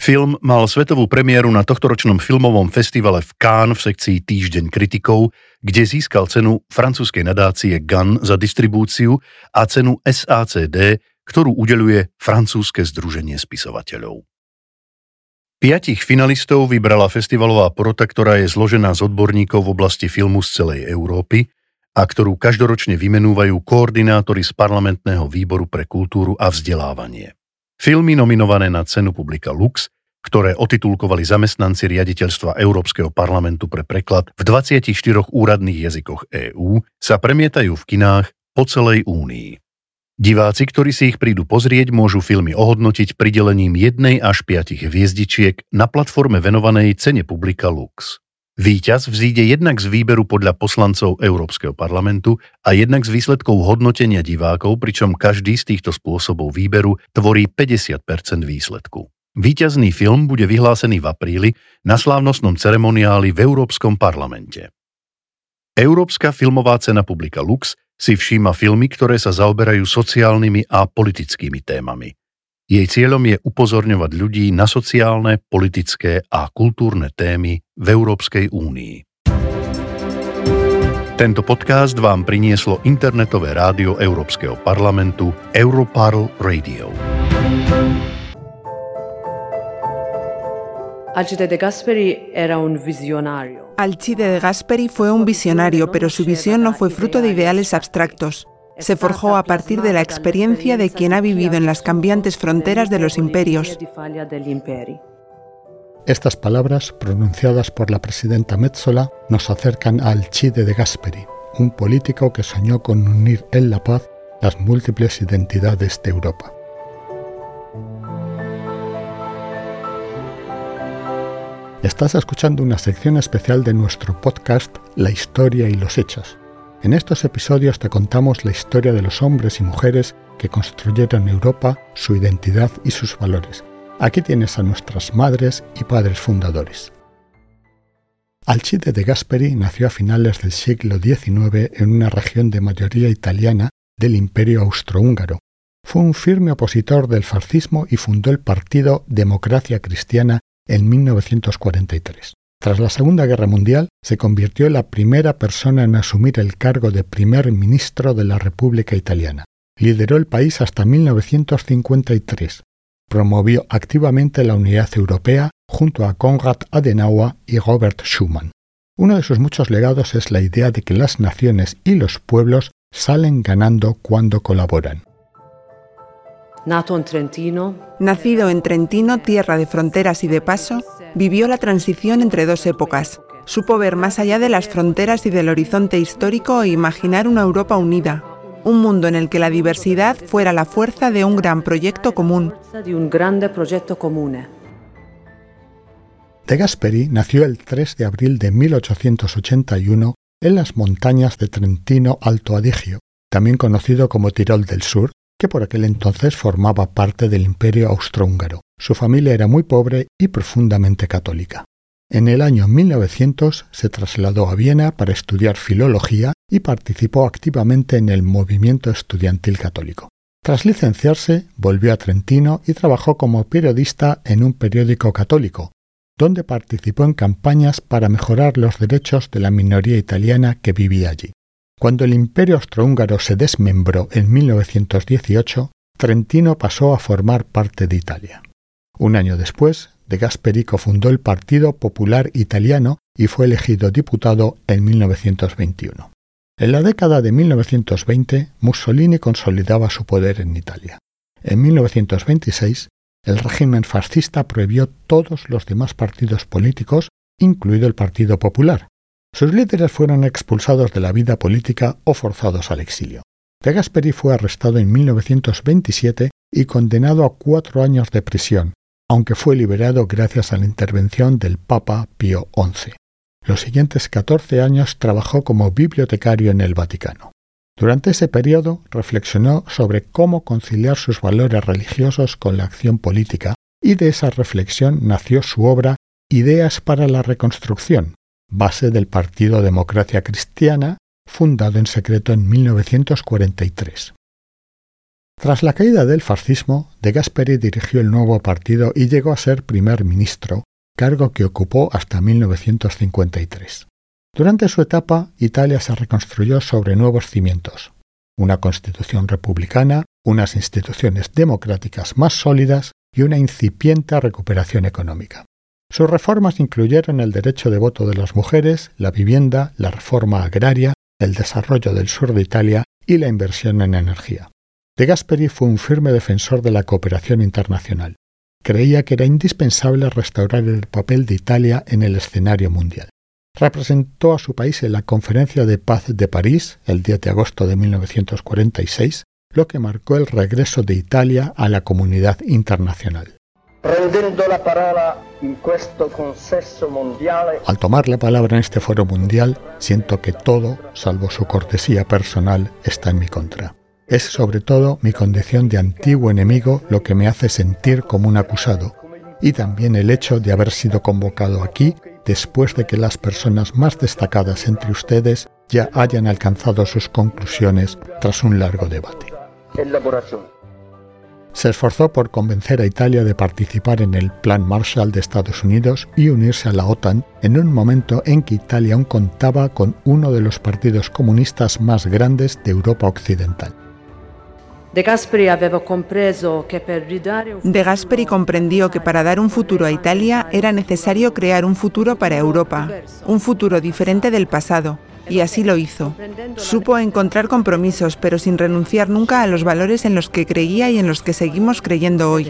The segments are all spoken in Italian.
Film mal svetovú premiéru na tohtoročnom filmovom festivale v Cannes v sekcii Týždeň kritikov, kde získal cenu francúzskej nadácie GAN za distribúciu a cenu SACD, ktorú udeľuje francúzske združenie spisovateľov. 5 finalistov vybrala festivalová porota, ktorá je zložená z odborníkov v oblasti filmu z celej Európy a ktorú každoročne vymenúvajú koordinátori z parlamentného výboru pre kultúru a vzdelávanie. Filmy nominované na cenu Publica Lux, ktoré otitulkovali zamestnanci riaditeľstva Európskeho parlamentu pre preklad v 24 úradných jazykoch EÚ, sa premietajú v kinách po celej Únii. Diváci, ktorí si ich prídu pozrieť, môžu filmy ohodnotiť pridelením 1 až 5 hviezdičiek na platforme venovanej cene Publica Lux. Víťaz vzíde jednak z výberu podľa poslancov Európskeho parlamentu a jednak z výsledkov hodnotenia divákov, pričom každý z týchto spôsobov výberu tvorí 50% výsledku. Víťazný film bude vyhlásený v apríli na slávnostnom ceremoniáli v Európskom parlamente. Európska filmová cena Publica Lux si všíma filmy, ktoré sa zaoberajú sociálnymi a politickými témami. Jej cieľom je upozorňovať ľudí na sociálne, politické a kultúrne témy v Európskej únii. Tento podcast vám prinieslo internetové rádio Európskeho parlamentu Europarl Radio. Alcide de Gasperi era un visionario. Alcide de Gasperi fue un visionario, pero su visión no fue fruto de ideales abstractos. Se forjó a partir de la experiencia de quien ha vivido en las cambiantes fronteras de los imperios. Estas palabras, pronunciadas por la presidenta Metsola, nos acercan a Alcide de Gasperi, un político que soñó con unir en la paz las múltiples identidades de Europa. Estás escuchando una sección especial de nuestro podcast La historia y los hechos. En estos episodios te contamos la historia de los hombres y mujeres que construyeron Europa, su identidad y sus valores. Aquí tienes a nuestras madres y padres fundadores. Alcide de Gasperi nació a finales del siglo XIX en una región de mayoría italiana del Imperio Austrohúngaro. Fue un firme opositor del fascismo y fundó el partido Democracia Cristiana en 1943. Tras la Segunda Guerra Mundial, se convirtió en la primera persona en asumir el cargo de primer ministro de la República Italiana. Lideró el país hasta 1953. Promovió activamente la unidad europea junto a Konrad Adenauer y Robert Schuman. Uno de sus muchos legados es la idea de que las naciones y los pueblos salen ganando cuando colaboran. Nacido en Trentino, tierra de fronteras y de paso, vivió la transición entre dos épocas. Supo ver más allá de las fronteras y del horizonte histórico e imaginar una Europa unida, un mundo en el que la diversidad fuera la fuerza de un gran proyecto común. De Gasperi nació el 3 de abril de 1881 en las montañas de Trentino Alto Adigio, también conocido como Tirol del Sur, que por aquel entonces formaba parte del Imperio Austrohúngaro. Su familia era muy pobre y profundamente católica. En el año 1900 se trasladó a Viena para estudiar filología y participó activamente en el movimiento estudiantil católico. Tras licenciarse, volvió a Trentino y trabajó como periodista en un periódico católico, donde participó en campañas para mejorar los derechos de la minoría italiana que vivía allí. Cuando el Imperio Austrohúngaro se desmembró en 1918, Trentino pasó a formar parte de Italia. Un año después, De Gasperi cofundó el Partido Popular Italiano y fue elegido diputado en 1921. En la década de 1920, Mussolini consolidaba su poder en Italia. En 1926, el régimen fascista prohibió todos los demás partidos políticos, incluido el Partido Popular. Sus líderes fueron expulsados de la vida política o forzados al exilio. De Gasperi fue arrestado en 1927 y condenado a 4 años de prisión, aunque fue liberado gracias a la intervención del Papa Pío XI. Los siguientes 14 años trabajó como bibliotecario en el Vaticano. Durante ese periodo reflexionó sobre cómo conciliar sus valores religiosos con la acción política, y de esa reflexión nació su obra Ideas para la Reconstrucción, base del Partido Democracia Cristiana, fundado en secreto en 1943. Tras la caída del fascismo, De Gasperi dirigió el nuevo partido y llegó a ser primer ministro, cargo que ocupó hasta 1953. Durante su etapa, Italia se reconstruyó sobre nuevos cimientos: una constitución republicana, unas instituciones democráticas más sólidas y una incipiente recuperación económica. Sus reformas incluyeron el derecho de voto de las mujeres, la vivienda, la reforma agraria, el desarrollo del sur de Italia y la inversión en energía. De Gasperi fue un firme defensor de la cooperación internacional. Creía que era indispensable restaurar el papel de Italia en el escenario mundial. Representó a su país en la Conferencia de Paz de París, el 10 de agosto de 1946, lo que marcó el regreso de Italia a la comunidad internacional. Al tomar la palabra en este foro mundial, siento que todo, salvo su cortesía personal, está en mi contra. Es sobre todo mi condición de antiguo enemigo lo que me hace sentir como un acusado, y también el hecho de haber sido convocado aquí después de que las personas más destacadas entre ustedes ya hayan alcanzado sus conclusiones tras un largo debate. Se esforzó por convencer a Italia de participar en el Plan Marshall de Estados Unidos y unirse a la OTAN en un momento en que Italia aún contaba con uno de los partidos comunistas más grandes de Europa Occidental. De Gasperi comprendió que para dar un futuro a Italia era necesario crear un futuro para Europa, un futuro diferente del pasado, y así lo hizo. Supo encontrar compromisos, pero sin renunciar nunca a los valores en los que creía y en los que seguimos creyendo hoy.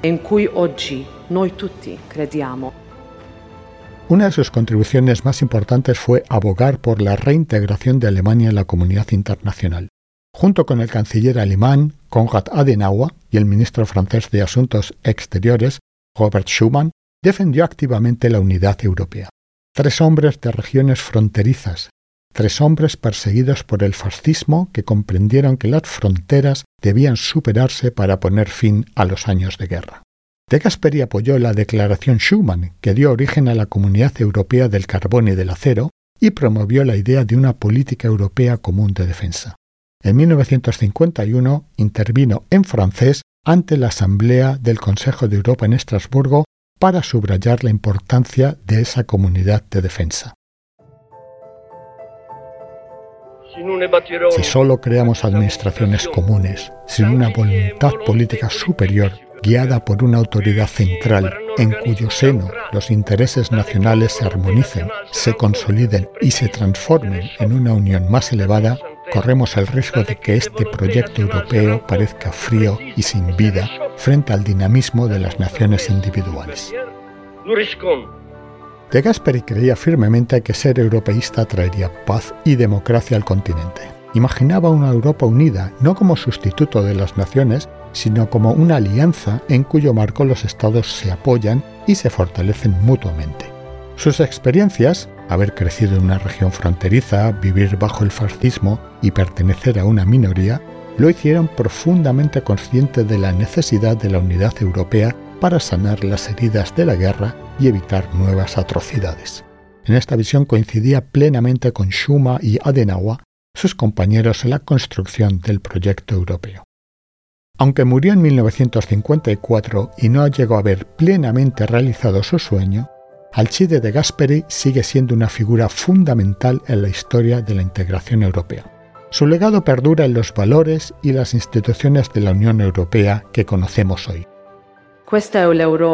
Una de sus contribuciones más importantes fue abogar por la reintegración de Alemania en la comunidad internacional. Junto con el canciller alemán Konrad Adenauer y el ministro francés de Asuntos Exteriores, Robert Schuman, defendió activamente la unidad europea. 3 hombres de regiones fronterizas, 3 hombres perseguidos por el fascismo que comprendieron que las fronteras debían superarse para poner fin a los años de guerra. De Gasperi apoyó la Declaración Schuman, que dio origen a la Comunidad Europea del Carbón y del Acero, y promovió la idea de una política europea común de defensa. En 1951 intervino en francés ante la Asamblea del Consejo de Europa en Estrasburgo para subrayar la importancia de esa comunidad de defensa. Si solo creamos administraciones comunes, sin una voluntad política superior, guiada por una autoridad central, en cuyo seno los intereses nacionales se armonicen, se consoliden y se transformen en una unión más elevada, corremos el riesgo de que este proyecto europeo parezca frío y sin vida frente al dinamismo de las naciones individuales. De Gasperi creía firmemente que ser europeísta traería paz y democracia al continente. Imaginaba una Europa unida, no como sustituto de las naciones, sino como una alianza en cuyo marco los estados se apoyan y se fortalecen mutuamente. Sus experiencias, haber crecido en una región fronteriza, vivir bajo el fascismo y pertenecer a una minoría, lo hicieron profundamente consciente de la necesidad de la unidad europea para sanar las heridas de la guerra y evitar nuevas atrocidades. En esta visión coincidía plenamente con Schuman y Adenauer, sus compañeros en la construcción del proyecto europeo. Aunque murió en 1954 y no llegó a haber plenamente realizado su sueño, Alcide De Gasperi sigue siendo una figura fundamental en la historia de la integración europea. Su legado perdura en los valores y las instituciones de la Unión Europea que conocemos hoy. Esta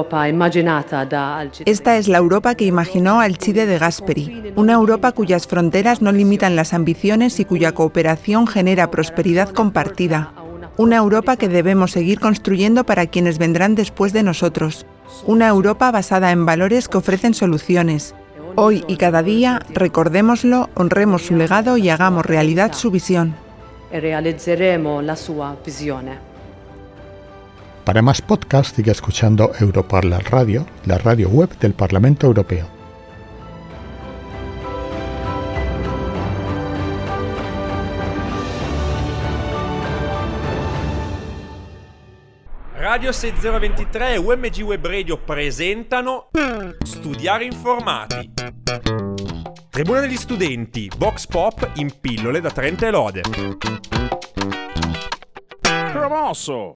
es la Europa que imaginó Alcide De Gasperi, una Europa cuyas fronteras no limitan las ambiciones y cuya cooperación genera prosperidad compartida. Una Europa que debemos seguir construyendo para quienes vendrán después de nosotros. Una Europa basada en valores que ofrecen soluciones. Hoy y cada día, recordémoslo, honremos su legado y hagamos realidad su visión. Para más podcasts sigue escuchando Europarla Radio, la radio web del Parlamento Europeo. Radio 6023 e UMG Web Radio presentano Studiare Informati. Tribuna degli studenti, Vox Pop in pillole da Trento e Lode. Promosso!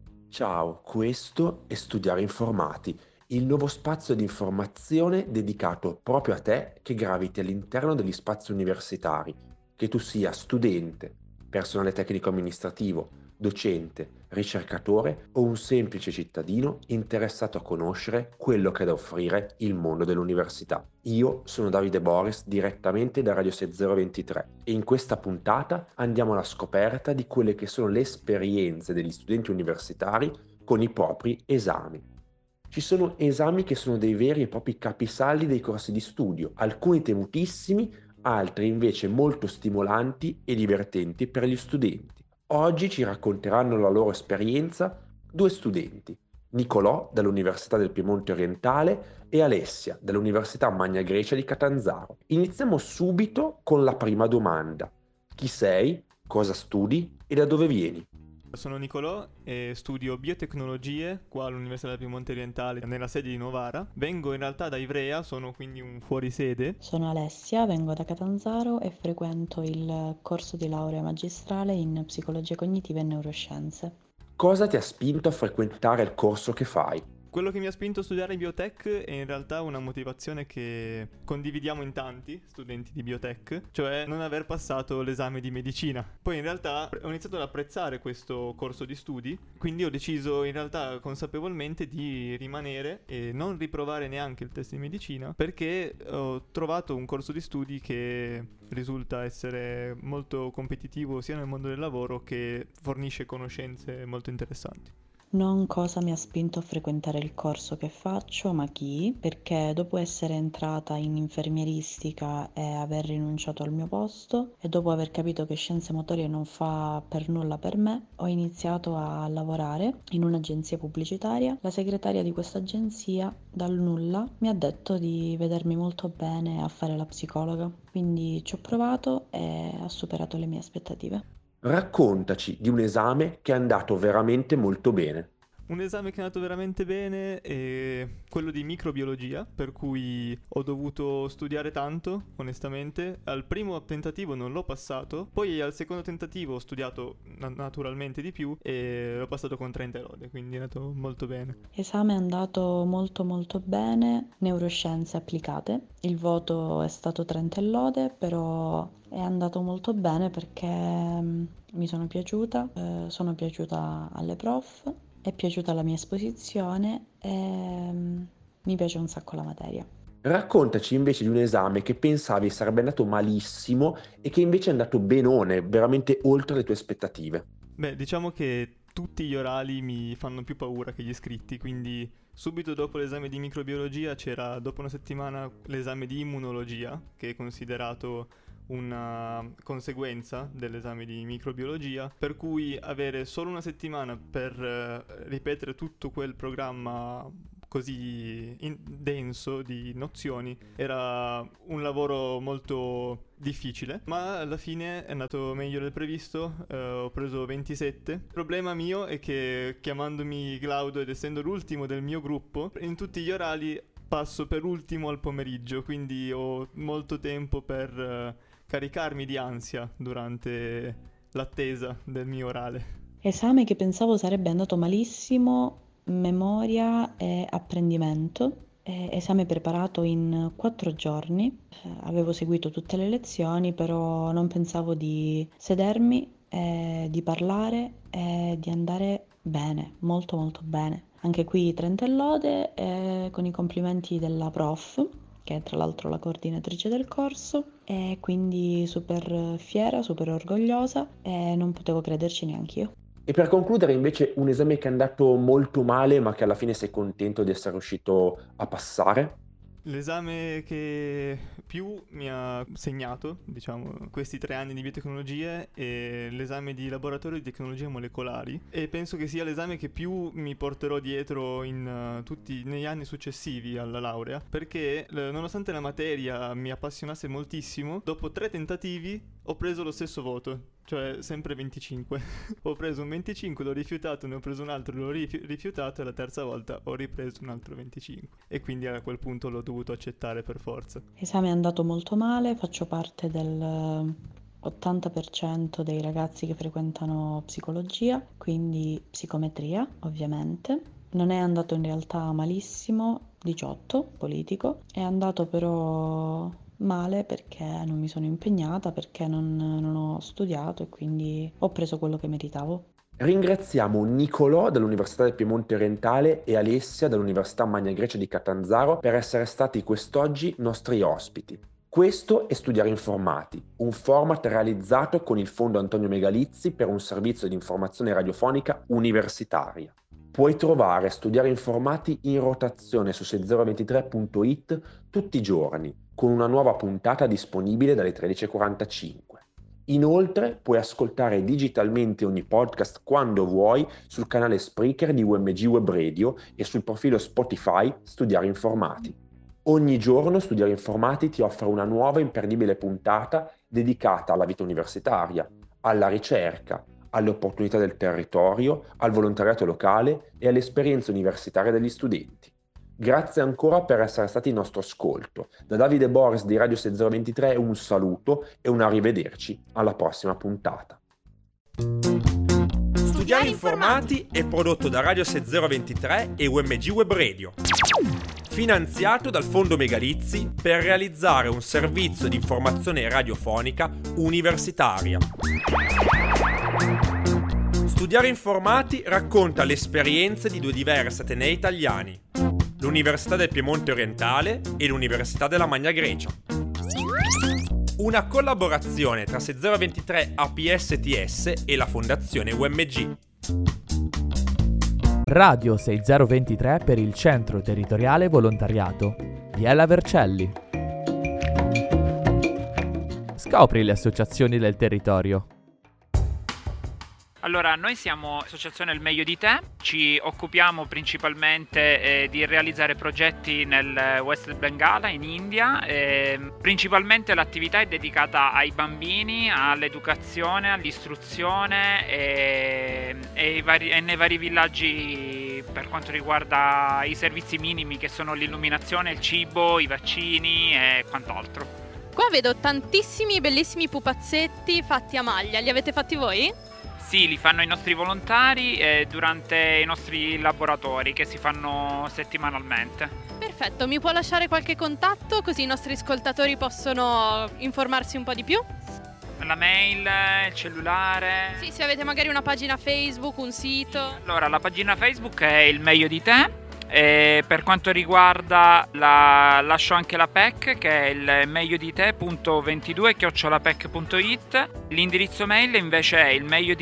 Ciao, questo è Studiare Informati, il nuovo spazio di informazione dedicato proprio a te che graviti all'interno degli spazi universitari, che tu sia studente, personale tecnico amministrativo, docente, ricercatore o un semplice cittadino interessato a conoscere quello che ha da offrire il mondo dell'università. Io sono Davide Boris, direttamente da Radio 6023, e in questa puntata andiamo alla scoperta di quelle che sono le esperienze degli studenti universitari con i propri esami. Ci sono esami che sono dei veri e propri capisaldi dei corsi di studio, alcuni temutissimi, altri invece molto stimolanti e divertenti per gli studenti. Oggi ci racconteranno la loro esperienza due studenti, Nicolò dall'Università del Piemonte Orientale e Alessia dall'Università Magna Grecia di Catanzaro. Iniziamo subito con la prima domanda. Chi sei, cosa studi e da dove vieni? Sono Nicolò e studio biotecnologie qua all'Università del Piemonte Orientale nella sede di Novara. Vengo in realtà da Ivrea, sono quindi un fuorisede. Sono Alessia, vengo da Catanzaro e frequento il corso di laurea magistrale in psicologia cognitiva e neuroscienze. Cosa ti ha spinto a frequentare il corso che fai? Quello che mi ha spinto a studiare biotech è in realtà una motivazione che condividiamo in tanti studenti di biotech, cioè non aver passato l'esame di medicina. Poi in realtà ho iniziato ad apprezzare questo corso di studi, quindi ho deciso in realtà consapevolmente di rimanere e non riprovare neanche il test di medicina, perché ho trovato un corso di studi che risulta essere molto competitivo sia nel mondo del lavoro che fornisce conoscenze molto interessanti. Non cosa mi ha spinto a frequentare il corso che faccio, ma chi, perché dopo essere entrata in infermieristica e aver rinunciato al mio posto e dopo aver capito che scienze motorie non fa per nulla per me, ho iniziato a lavorare in un'agenzia pubblicitaria. La segretaria di questa agenzia, dal nulla, mi ha detto di vedermi molto bene a fare la psicologa, quindi ci ho provato e ha superato le mie aspettative. Raccontaci di un esame che è andato veramente molto bene. Un esame che è andato veramente bene è quello di microbiologia, per cui ho dovuto studiare tanto, onestamente. Al primo tentativo non l'ho passato, poi al secondo tentativo ho studiato naturalmente di più e l'ho passato con 30 lode, quindi è andato molto bene. Esame è andato molto bene, neuroscienze applicate. Il voto è stato 30 lode, però è andato molto bene perché mi sono piaciuta alle prof. È piaciuta la mia esposizione e mi piace un sacco la materia. Raccontaci invece di un esame che pensavi sarebbe andato malissimo e che invece è andato benone, veramente oltre le tue aspettative. Beh, diciamo che tutti gli orali mi fanno più paura che gli scritti, quindi subito dopo l'esame di microbiologia c'era dopo una settimana l'esame di immunologia, che è considerato una conseguenza dell'esame di microbiologia, per cui avere solo una settimana per ripetere tutto quel programma così denso di nozioni era un lavoro molto difficile, ma alla fine è andato meglio del previsto. Ho preso 27. Il problema mio è che, chiamandomi Glaudo ed essendo l'ultimo del mio gruppo, in tutti gli orali passo per ultimo al pomeriggio, quindi ho molto tempo per caricarmi di ansia durante l'attesa del mio orale. Esame che pensavo sarebbe andato malissimo, memoria e apprendimento. Esame preparato in 4 giorni. Avevo seguito tutte le lezioni, però non pensavo di sedermi, di parlare e di andare bene, molto bene. Anche qui 30 lode con i complimenti della prof, che è tra l'altro la coordinatrice del corso, e quindi super fiera, super orgogliosa e non potevo crederci neanch'io. E per concludere invece un esame che è andato molto male ma che alla fine sei contento di essere riuscito a passare? L'esame che più mi ha segnato, diciamo, questi 3 anni di biotecnologie è l'esame di laboratorio di tecnologie molecolari, e penso che sia l'esame che più mi porterò dietro in tutti negli anni successivi alla laurea, perché nonostante la materia mi appassionasse moltissimo, dopo 3 tentativi ho preso lo stesso voto, cioè sempre 25. Ho preso un 25, l'ho rifiutato, ne ho preso un altro, l'ho rifiutato, e la terza volta ho ripreso un altro 25. E quindi a quel punto l'ho dovuto accettare per forza. Esame è andato molto male, faccio parte del 80% dei ragazzi che frequentano psicologia, quindi psicometria ovviamente. Non è andato in realtà malissimo, 18, politico. È andato però male perché non mi sono impegnata, perché non ho studiato e quindi ho preso quello che meritavo. Ringraziamo Nicolò dell'Università del Piemonte Orientale e Alessia dell'Università Magna Grecia di Catanzaro per essere stati quest'oggi nostri ospiti. Questo è Studiare Informati, un format realizzato con il Fondo Antonio Megalizzi per un servizio di informazione radiofonica universitaria. Puoi trovare Studiare Informati in rotazione su 6023.it tutti i giorni, con una nuova puntata disponibile dalle 13:45. Inoltre puoi ascoltare digitalmente ogni podcast quando vuoi sul canale Spreaker di UMG Web Radio e sul profilo Spotify Studiare Informati. Ogni giorno Studiare Informati ti offre una nuova imperdibile puntata dedicata alla vita universitaria, alla ricerca, alle opportunità del territorio, al volontariato locale e alle esperienze universitarie degli studenti. Grazie ancora per essere stati il nostro ascolto. Da Davide Boris di Radio 6023 un saluto e un arrivederci alla prossima puntata. Studiare Informati è prodotto da Radio 6023 e UMG Web Radio. Finanziato dal Fondo Megalizzi per realizzare un servizio di informazione radiofonica universitaria. Studiare Informati racconta le esperienze di due diversi atenei italiani, l'Università del Piemonte Orientale e l'Università della Magna Grecia. Una collaborazione tra 6023 APSTS e la Fondazione UMG. Radio 6023 per il Centro Territoriale Volontariato. Biella Vercelli. Scopri le associazioni del territorio. Allora, noi siamo Associazione Il Meglio di Te, ci occupiamo principalmente di realizzare progetti nel West Bengala, in India. Principalmente l'attività è dedicata ai bambini, all'educazione, all'istruzione e nei vari villaggi per quanto riguarda i servizi minimi che sono l'illuminazione, il cibo, i vaccini e quant'altro. Qua vedo tantissimi bellissimi pupazzetti fatti a maglia, li avete fatti voi? Sì, li fanno i nostri volontari durante i nostri laboratori che si fanno settimanalmente. Perfetto, mi può lasciare qualche contatto così i nostri ascoltatori possono informarsi un po' di più? La mail, il cellulare. Sì, se avete magari una pagina Facebook, un sito. Allora, la pagina Facebook è Il Meglio di Te. E per quanto riguarda lascio anche la PEC, che è il megliodite.22@pec.it. L'indirizzo mail invece è il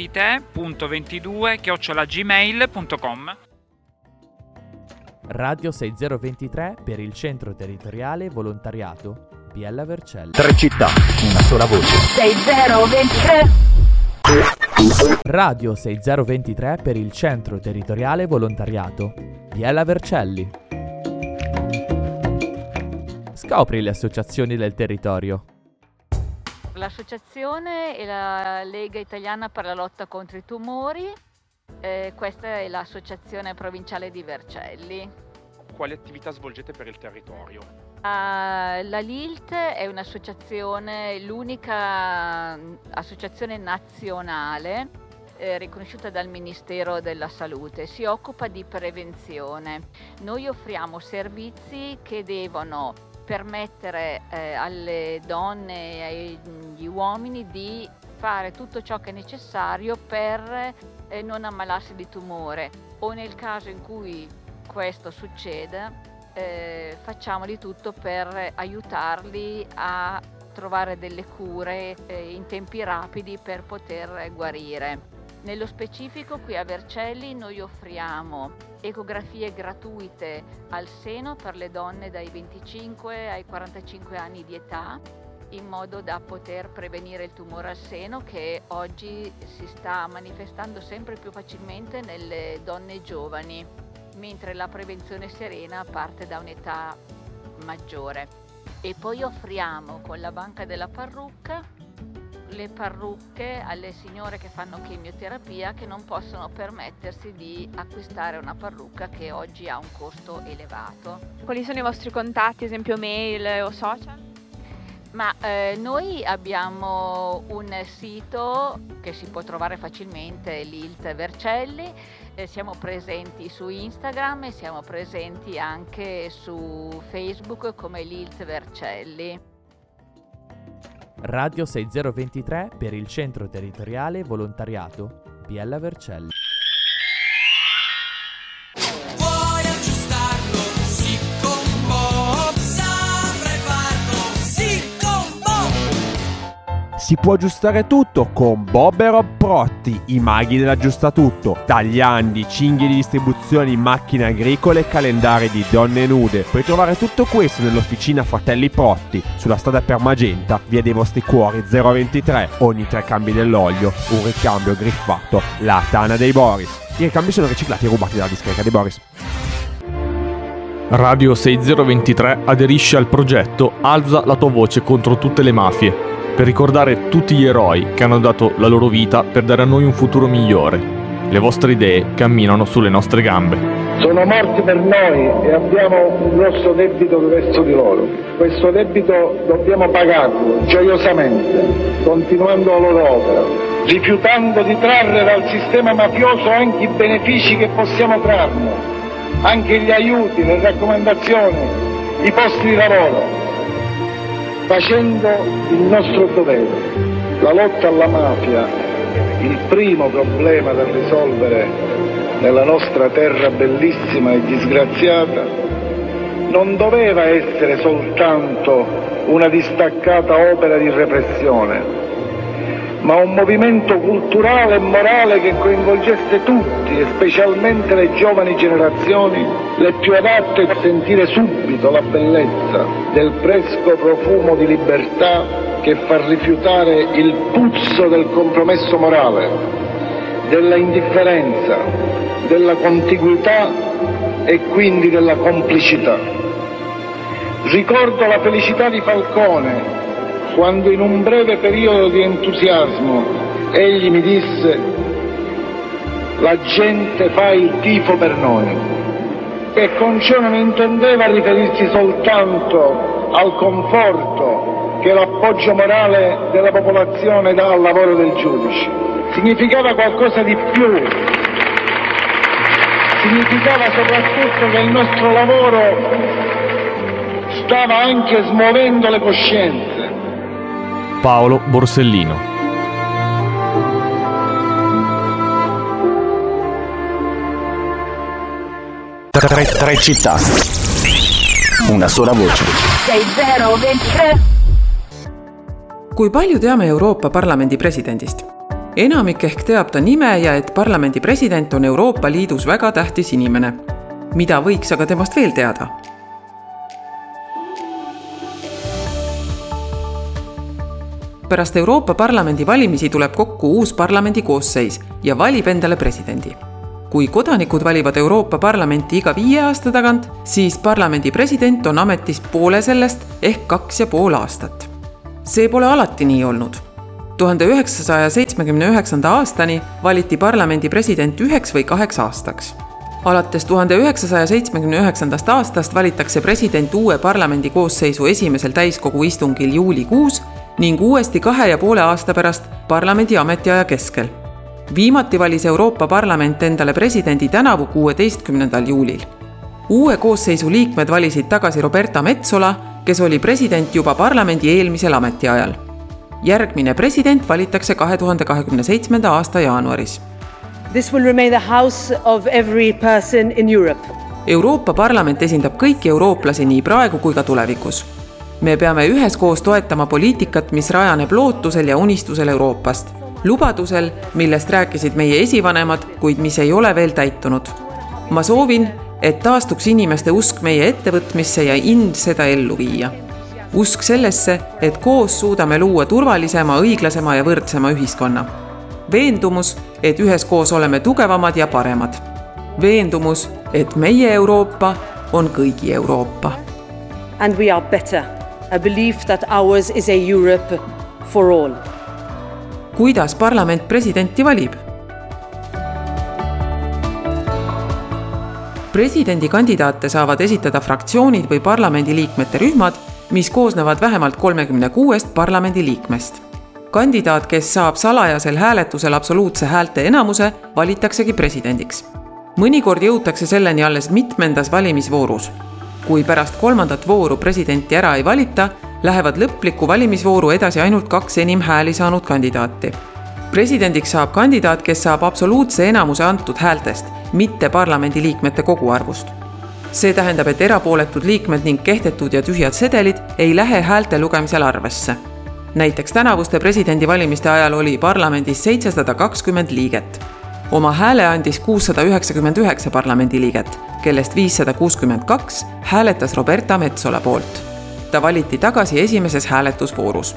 megliodite.22@gmail.com. Radio 6023 per il Centro Territoriale Volontariato. Biella Vercelli. 3 città, una sola voce. 6023. Radio 6023 per il Centro Territoriale Volontariato. Biella Vercelli. Scopri le associazioni del territorio. L'associazione è la Lega Italiana per la lotta contro i tumori. Questa è l'associazione provinciale di Vercelli. Quali attività svolgete per il territorio? La LILT è un'associazione, l'unica associazione nazionale riconosciuta dal Ministero della Salute, si occupa di prevenzione. Noi offriamo servizi che devono permettere alle donne e agli uomini di fare tutto ciò che è necessario per non ammalarsi di tumore, o nel caso in cui questo succeda facciamo di tutto per aiutarli a trovare delle cure in tempi rapidi per poter guarire. Nello specifico qui a Vercelli noi offriamo ecografie gratuite al seno per le donne dai 25 ai 45 anni di età, in modo da poter prevenire il tumore al seno che oggi si sta manifestando sempre più facilmente nelle donne giovani, mentre la prevenzione serena parte da un'età maggiore. E poi offriamo con la banca della parrucca le parrucche alle signore che fanno chemioterapia, che non possono permettersi di acquistare una parrucca che oggi ha un costo elevato. Quali sono i vostri contatti, esempio mail o social? Ma noi abbiamo un sito che si può trovare facilmente, Lilt Vercelli, siamo presenti su Instagram e siamo presenti anche su Facebook come Lilt Vercelli. Radio 6023 per il Centro Territoriale Volontariato Biella Vercelli. Si può aggiustare tutto con Bob e Rob Protti, i maghi dell'aggiustatutto. Tagliandi, cinghie di distribuzione, macchine agricole e calendari di donne nude. Puoi trovare tutto questo nell'officina Fratelli Protti, sulla strada per Magenta, via dei vostri cuori 023. Ogni 3 cambi dell'olio, un ricambio griffato, la tana dei Boris. I ricambi sono riciclati e rubati dalla discarica dei Boris. Radio 6023 aderisce al progetto Alza la tua voce contro tutte le mafie, per ricordare tutti gli eroi che hanno dato la loro vita per dare a noi un futuro migliore. Le vostre idee camminano sulle nostre gambe. Sono morti per noi e abbiamo un grosso debito verso di loro. Questo debito dobbiamo pagarlo gioiosamente, continuando la loro opera, rifiutando di trarre dal sistema mafioso anche i benefici che possiamo trarne, anche gli aiuti, le raccomandazioni, i posti di lavoro, facendo il nostro dovere. La lotta alla mafia, il primo problema da risolvere nella nostra terra bellissima e disgraziata, non doveva essere soltanto una distaccata opera di repressione, ma un movimento culturale e morale che coinvolgesse tutti, e specialmente le giovani generazioni, le più adatte a sentire subito la bellezza del fresco profumo di libertà che fa rifiutare il puzzo del compromesso morale, della indifferenza, della contiguità e quindi della complicità. Ricordo la felicità di Falcone quando in un breve periodo di entusiasmo egli mi disse: la gente fa il tifo per noi, e con ciò non intendeva riferirsi soltanto al conforto che l'appoggio morale della popolazione dà al lavoro del giudice. Significava qualcosa di più. Significava soprattutto che il nostro lavoro stava anche smuovendo le coscienze. Paolo Borsellino. Tre città, una sola voce. 6023. Kui palju teame Euroopa Parlamendi presidendist? Enamik ehk teab ta nime ja et parlamendi president on Euroopa Liidus väga tähtis inimene. Mida võiks aga temast veel teada? Pärast Euroopa Parlamendi valimisi tuleb kokku uus parlamendi koosseis ja valib endale presidendi. Kui kodanikud valivad Euroopa Parlamenti iga 5 aasta tagant, siis parlamendi president on ametis poole sellest ehk 2,5 aastat. See pole alati nii olnud. 1979. aastani valiti parlamendi president 1 või 2 aastaks. Alates 1979. aastast valitakse president uue parlamendi koosseisu esimesel täiskogu istungil juulikuus ning uuesti 2,5 aasta pärast parlamendi ametiaja keskel. Viimati valis Euroopa Parlament endale presidendi tänavu 16. juulil. Uue koosseisu liikmed valisid tagasi Roberta Metsola, kes oli president juba parlamendi eelmisel ametiajal. Järgmine president valitakse 2027. aasta jaanuaris. This will remain the house of every person in Europe. Euroopa Parlament esindab kõiki eurooplasi nii praegu kui ka tulevikus. Me peame üheskoos toetama poliitikat, mis rajaneb lootusel ja unistusel Euroopast. Lubadusel, millest rääkisid meie esivanemad, kuid mis ei ole veel täitunud. Ma soovin, et taastuks inimeste usk meie ettevõtmisse ja ind seda ellu viia. Usk sellesse, et koos suudame luua turvalisema, õiglasema ja võrdsema ühiskonna. Veendumus, et üheskoos oleme tugevamad ja paremad. Veendumus, et meie Euroopa on kõigi Euroopa. And we are better. A belief that ours is a Europe for all. Kuidas parlament presidenti valib? Presidendi kandidaate saavad esitada fraktsioonid või parlamendi liikmete rühmad, mis koosnevad vähemalt 36 parlamendiliikmest. Kandidaat, kes saab salajasel hääletusel absoluutse häälte enamuse, valitaksegi presidendiks. Mõnikord jõutakse selleni alles mitmendas valimisvoorus. Kui pärast 3. vooru presidenti ära ei valita, lähevad lõplikku valimisvooru edasi ainult 2 enim hääli saanud kandidaati. Presidendiks saab kandidaat, kes saab absoluutse enamuse antud häältest, mitte parlamendi liikmete koguarvust. See tähendab, et erapooletud liikmed ning kehtetud ja tühjad sedelid ei lähe häälte lugemisel arvesse. Näiteks tänavuste presidendivalimiste ajal oli parlamendis 720 liiget. Oma hääle andis 699 parlamendiliiget, kellest 562 hääletas Roberta Metsola poolt. Ta valiti tagasi esimeses hääletusvoorus.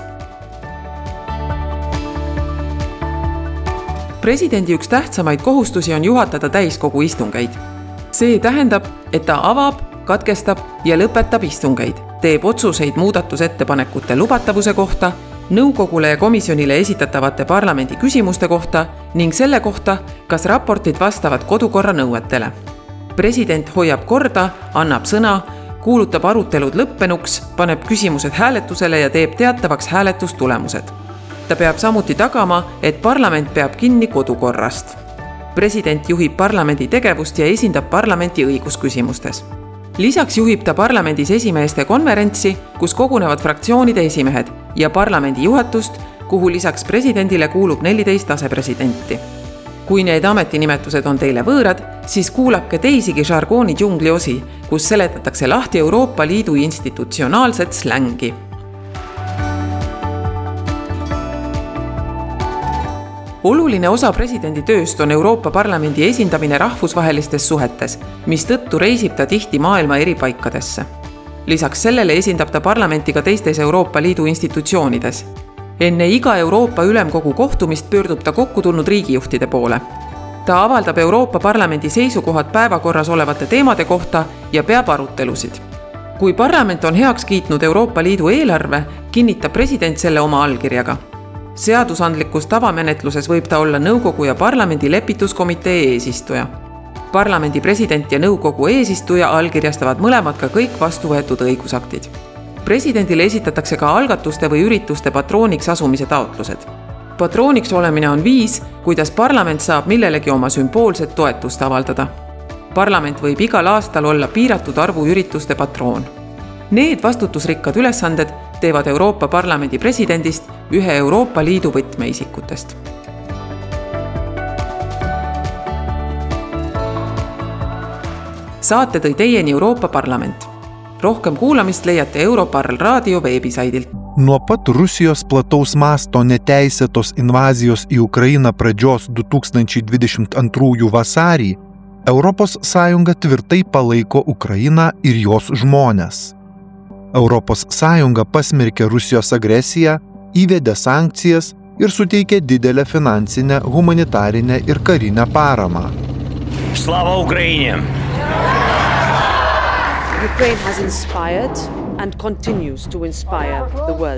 Presidendi üks tähtsamaid kohustusi on juhatada täiskogu istungeid. See tähendab, et ta avab, katkestab ja lõpetab istungeid, teeb otsuseid muudatusettepanekute lubatavuse kohta, nõukogule ja komisjonile esitatavate parlamendi küsimuste kohta ning selle kohta, kas raportid vastavad kodukorra nõuetele. President hoiab korda, annab sõna, kuulutab arutelud lõppenuks, paneb küsimused hääletusele ja teeb teatavaks hääletustulemused. Ta peab samuti tagama, et parlament peab kinni kodukorrast. President juhib parlamendi tegevust ja esindab parlamenti õigusküsimustes. Lisaks juhib ta parlamendis esimeeste konverentsi, kus kogunevad fraktsioonide esimehed ja parlamendi juhatust, kuhu lisaks presidendile kuulub 14 asepresidenti. Kui need ametinimetused on teile võõrad, siis kuulake teisigi žargooni džungli osi, kus seletatakse lahti Euroopa Liidu institutsionaalset slängi. Oluline osa presidendi tööst on Euroopa Parlamendi esindamine rahvusvahelistes suhetes, mistõttu reisib ta tihti maailma eri paikadesse. Lisaks sellele esindab ta parlamenti ka teistes Euroopa Liidu institutsioonides. Enne iga Euroopa Ülemkogu kohtumist pöördub ta kokku tulnud riigijuhtide poole. Ta avaldab Euroopa Parlamendi seisukohad päevakorras olevate teemade kohta ja peab arutelusid. Kui parlament on heaks kiitnud Euroopa Liidu eelarve, kinnitab president selle oma allkirjaga. Seadusandlikus tavamenetluses võib ta olla nõukogu ja parlamendi lepituskomitee eesistuja. Parlamendi president ja nõukogu eesistuja allkirjastavad mõlemad ka kõik vastuvõetud õigusaktid. Presidendile esitatakse ka algatuste või ürituste patrooniks asumise taotlused. Patrooniks olemine on viis, kuidas parlament saab millelegi oma sümboolset toetust avaldada. Parlament võib igal aastal olla piiratud arvu ürituste patroon. Need vastutusrikkad ülesanded teevad Euroopa Parlamendi presidendist ühe Euroopa Liidu võtmeisikutest. Saate tõi teieni Euroopa Parlament. Rohkem kuulamist leiate Europarl raadio veebisaidilt. Nuo pat Rusijos plataus masto neteisėtos invazijos į Ukrainą pradžios 2022 vasarį, Europos Sąjunga tvirtai palaiko Ukrainą ir jos žmones. Europos Sąjunga pasmerkė Rusijos agresiją, įvedė sankcijas ir suteikė didelę finansinę, humanitarinę ir karinę paramą. Slava Ukrainie! Ukraine has inspired and continues to inspire the world.